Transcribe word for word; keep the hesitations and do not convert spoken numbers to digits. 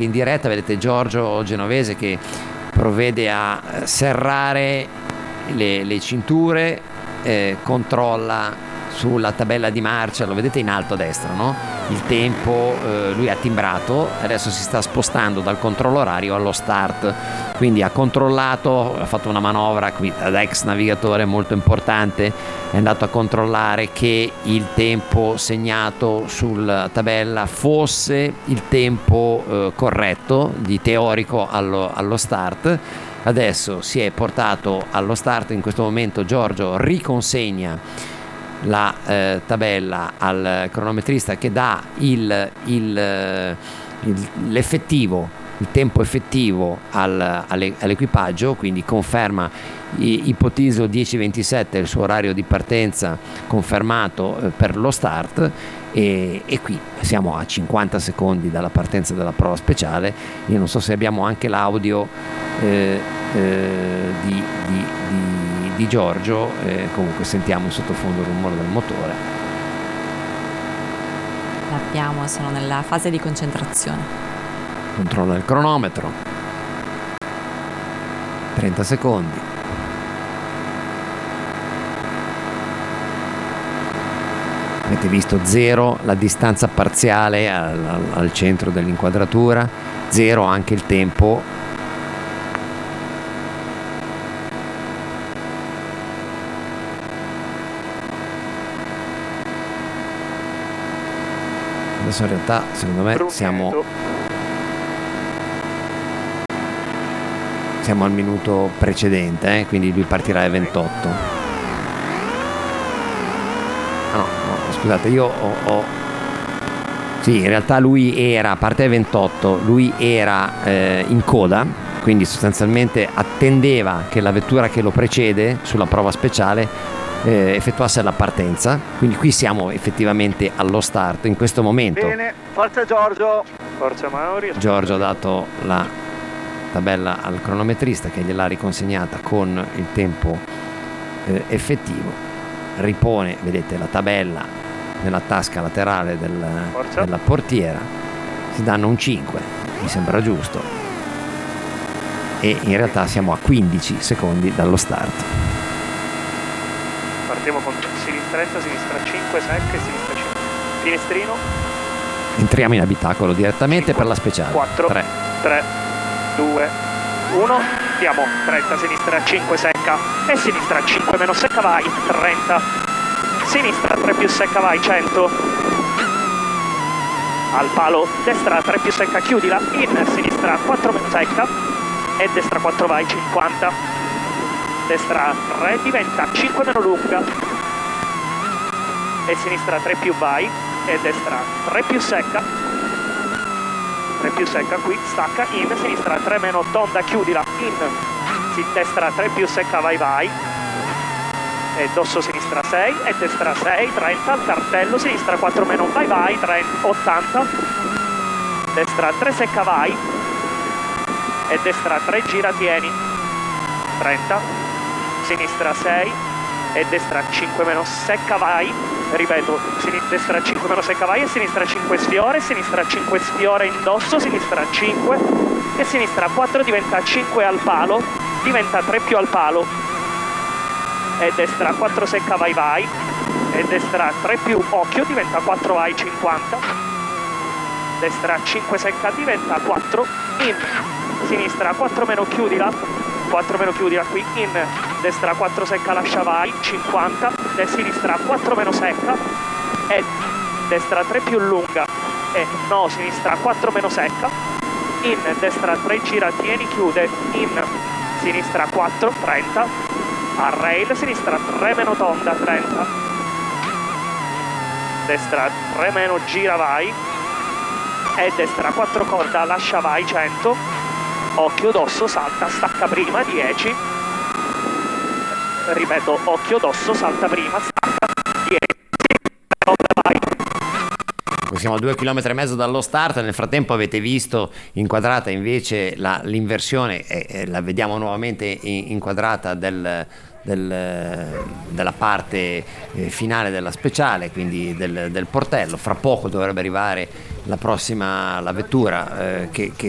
anche in diretta, vedete Giorgio Genovese che provvede a serrare le, le cinture, eh, controlla sulla tabella di marcia, lo vedete in alto a destra, no? Il tempo, eh, lui ha timbrato, adesso si sta spostando dal controllo orario allo start, quindi ha controllato, ha fatto una manovra qui da ex navigatore molto importante, è andato a controllare che il tempo segnato sulla tabella fosse il tempo eh, corretto di teorico allo, allo start. Adesso si è portato allo start, in questo momento Giorgio riconsegna la eh, tabella al cronometrista che dà il, il, il, l'effettivo, il tempo effettivo al, alle, all'equipaggio, quindi conferma, ipotizzo dieci ventisette il suo orario di partenza confermato eh, per lo start, e, e qui siamo a cinquanta secondi dalla partenza della prova speciale. Io non so se abbiamo anche l'audio eh, eh, di, di, di di Giorgio, eh, comunque sentiamo in sottofondo il rumore del motore. L'abbiamo, sono nella fase di concentrazione. Controlla il cronometro. trenta secondi. Avete visto zero la distanza parziale al, al, al centro dell'inquadratura, zero anche il tempo. Adesso in realtà secondo me siamo siamo al minuto precedente, eh? Quindi lui partirà alle ventotto. Ah, no, no, scusate, io ho, ho sì, in realtà lui era, a parte alle ventotto, lui era eh, in coda, quindi sostanzialmente attendeva che la vettura che lo precede sulla prova speciale Eh, effettuasse la partenza, quindi qui siamo effettivamente allo start in questo momento. Bene, forza Giorgio, forza Mauri. Giorgio ha dato la tabella al cronometrista che gliel'ha riconsegnata con il tempo eh, effettivo, ripone, vedete, la tabella nella tasca laterale del, della portiera, si danno un cinque, mi sembra giusto, e in realtà siamo a quindici secondi dallo start. Partiamo con sinistra, sinistra cinque, secche, sinistra cinque. Finestrino. Entriamo in abitacolo direttamente cinque, per la speciale. quattro, tre, tre, due, uno. Andiamo. trenta, sinistra cinque, secca. E sinistra cinque meno secca, vai. trenta. Sinistra tre più secca, vai. cento. Al palo. Destra tre più secca, chiudila. In sinistra quattro meno secca. E destra quattro, vai. cinquanta. Destra tre diventa cinque meno lunga, e sinistra tre più vai, e destra tre più secca, tre più secca, qui stacca, in sinistra tre meno tonda, chiudila, in si, destra tre più secca, vai vai, e dosso sinistra sei, e destra sei, trenta, al cartello, sinistra quattro meno, vai vai, trenta, ottanta, destra tre secca, vai, e destra tre gira, tieni, trenta, sinistra sei, e destra cinque meno secca, vai, ripeto, destra cinque meno secca, vai, e sinistra cinque sfiore, sinistra cinque sfiore indosso, sinistra cinque, e sinistra quattro diventa cinque al palo, diventa tre più al palo, e destra quattro secca, vai vai, e destra tre più occhio diventa quattro, vai, cinquanta, destra cinque secca diventa quattro, in sinistra quattro meno chiudila, quattro meno chiudila, qui in destra quattro secca, lascia, vai, cinquanta, e sinistra quattro meno secca, e destra tre più lunga, e no, sinistra quattro meno secca, in destra tre gira, tieni, chiude, in sinistra quattro, trenta, a rail, sinistra tre meno tonda, trenta, destra tre meno gira, vai, e destra quattro corda, lascia, vai, cento, occhio dosso, salta, stacca prima, dieci, ripeto, occhio dosso, salta prima, stacca, dieci, vai. Siamo a due chilometri e mezzo dallo start. Nel frattempo avete visto inquadrata invece la, l'inversione, e, e la vediamo nuovamente in, inquadrata del, del, della parte eh, finale della speciale, quindi del, del portello. Fra poco dovrebbe arrivare la prossima la vettura eh, che, che